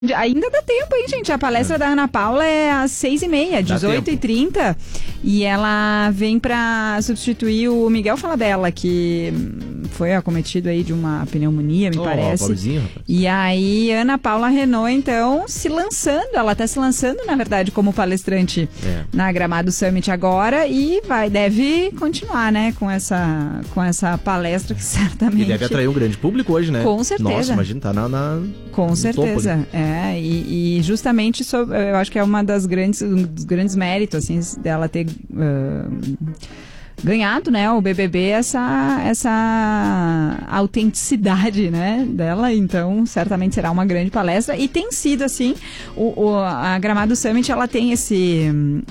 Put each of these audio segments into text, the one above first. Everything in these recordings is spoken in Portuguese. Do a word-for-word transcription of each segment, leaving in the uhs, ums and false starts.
Ainda dá tempo, hein, gente? A palestra é. da Ana Paula é às seis e meia, dezoito e trinta. E ela vem pra substituir o Miguel Falabella, que foi acometido aí de uma pneumonia, me oh, parece. Pobrezinho, rapaz. E aí, Ana Paula Renault, então, se lançando. Ela tá se lançando, na verdade, como palestrante é. na Gramado Summit agora. E vai, deve continuar, né, com essa, com essa palestra que certamente... E deve atrair um grande público hoje, né? Com certeza. Nossa, imagina, tá na... na com certeza, topo, né? É, e, e justamente sobre, eu acho que é uma das grandes, um dos grandes méritos, assim, dela ter uh, ganhado, né, o B B B, essa, essa autenticidade, né, dela. Então, certamente será uma grande palestra. E tem sido, assim, o, o, a Gramado Summit, ela tem esse,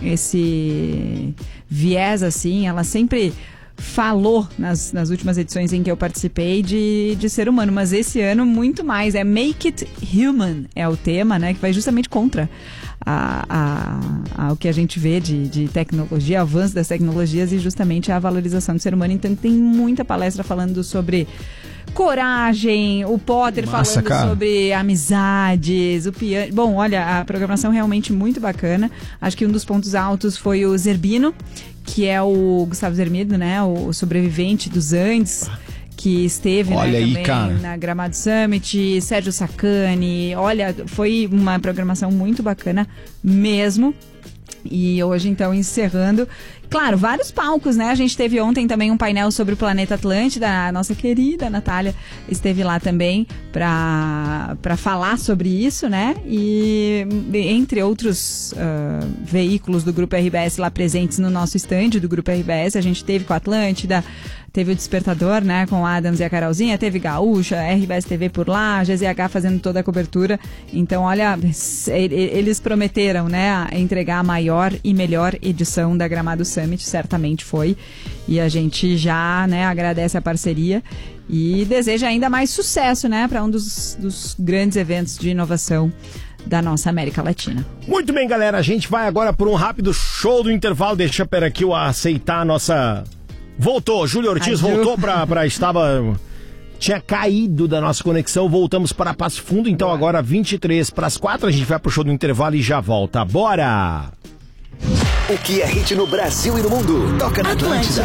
esse viés, assim, ela sempre... falou nas, nas últimas edições em que eu participei de, de ser humano, mas esse ano muito mais, é Make It Human é o tema, né, que vai justamente contra a, a, a, o que a gente vê de, de tecnologia, avanço das tecnologias e justamente a valorização do ser humano. Então tem muita palestra falando sobre coragem, o Potter Massa, falando cara. sobre amizades, o piano. Bom, olha, a programação realmente muito bacana. Acho que um dos pontos altos foi o Zerbino, que é o Gustavo Zermido, né, o sobrevivente dos Andes, que esteve, olha, né, aí, também cara. na Gramado Summit, Sérgio Sacani. Olha, foi uma programação muito bacana mesmo. E hoje, então, encerrando... Claro, vários palcos, né? A gente teve ontem também um painel sobre o Planeta Atlântida. A nossa querida Natália esteve lá também para para falar sobre isso, né? E entre outros uh, veículos do Grupo R B S lá presentes no nosso stand do Grupo R B S, a gente teve com a Atlântida, teve o Despertador, né, com o Adams e a Carolzinha, teve Gaúcha, R B S T V por lá, G Z H fazendo toda a cobertura. Então, olha, eles prometeram, né, entregar a maior e melhor edição da Gramado Summit, certamente foi. E a gente já, né, agradece a parceria e deseja ainda mais sucesso, né, para um dos, dos grandes eventos de inovação da nossa América Latina. Muito bem, galera, a gente vai agora por um rápido show do intervalo. Deixa eu aqui eu aceitar a nossa... Voltou, Júlio Ortiz Ai, voltou para para estava tinha caído da nossa conexão. Voltamos para Passo Fundo, então Bora. agora vinte e três para as quatro, a gente vai pro show do intervalo e já volta. Bora! O que é hit no Brasil e no mundo? Toca na Atlântida.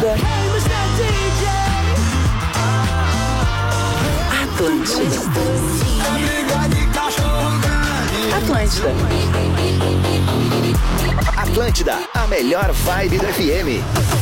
Atlântida. Atlântida. Atlântida, a melhor vibe do F M.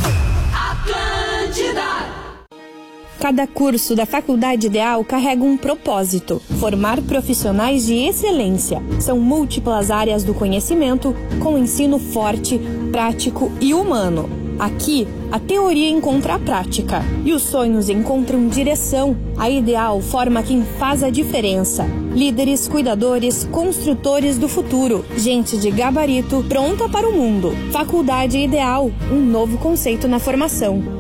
Cada curso da Faculdade Ideal carrega um propósito: formar profissionais de excelência. São múltiplas áreas do conhecimento, com ensino forte, prático e humano. Aqui, a teoria encontra a prática e os sonhos encontram direção. A Ideal forma quem faz a diferença. Líderes, cuidadores, construtores do futuro. Gente de gabarito pronta para o mundo. Faculdade Ideal, um novo conceito na formação.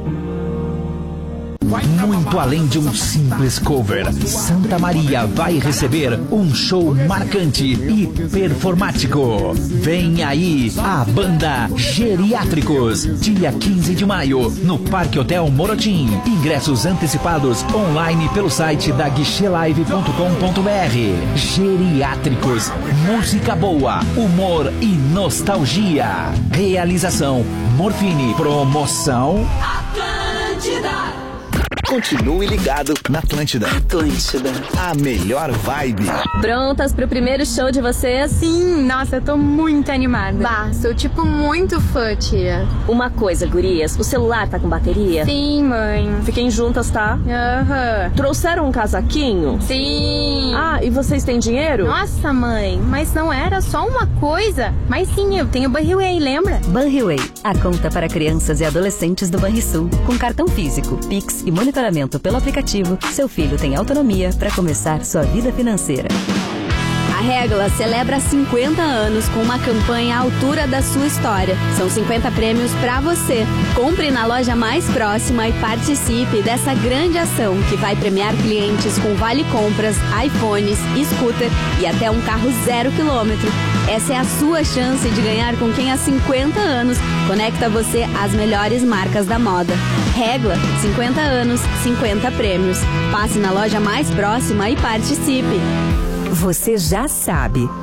Muito além de um simples cover, Santa Maria vai receber um show marcante e performático. Vem aí a banda Geriátricos, dia quinze de maio, no Parque Hotel Morotim. Ingressos antecipados online pelo site da guichê live ponto com ponto b r. Geriátricos, música boa, humor e nostalgia. Realização Morfine, promoção Atlântida. Continue ligado na Atlântida. Atlântida, a melhor vibe. Prontas pro primeiro show de vocês? Sim, nossa, eu tô muito animada. Bah, sou tipo muito fã, tia. Uma coisa, gurias, o celular tá com bateria? Sim, mãe. Fiquem juntas, tá? Aham. Uhum. Trouxeram um casaquinho? Sim. Ah, e vocês têm dinheiro? Nossa, mãe, mas não era só uma coisa. Mas sim, eu tenho Banriway, lembra? Banriway, a conta para crianças e adolescentes do Banrisul. Com cartão físico, Pix e monitoramento pelo aplicativo, seu filho tem autonomia para começar sua vida financeira. A Régula celebra cinquenta anos com uma campanha à altura da sua história. São cinquenta prêmios para você. Compre na loja mais próxima e participe dessa grande ação que vai premiar clientes com vale compras, iPhones, scooter e até um carro zero quilômetro. Essa é a sua chance de ganhar com quem há cinquenta anos conecta você às melhores marcas da moda. Régula, cinquenta anos, cinquenta prêmios. Passe na loja mais próxima e participe. Você já sabe.